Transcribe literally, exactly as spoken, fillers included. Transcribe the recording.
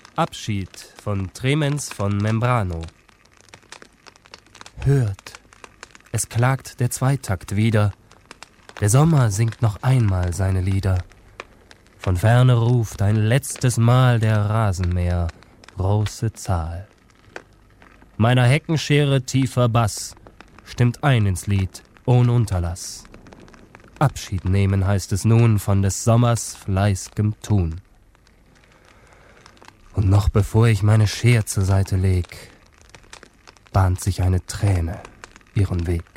Abschied von Tremens von Membrano. Hört, es klagt der Zweitakt wieder, der Sommer singt noch einmal seine Lieder. Von ferne ruft ein letztes Mal der Rasenmäher, große Zahl. Meiner Heckenschere tiefer Bass stimmt ein ins Lied ohne Unterlass. Abschied nehmen heißt es nun von des Sommers fleißigem Tun. Und noch bevor ich meine Scher zur Seite leg, bahnt sich eine Träne ihren Weg.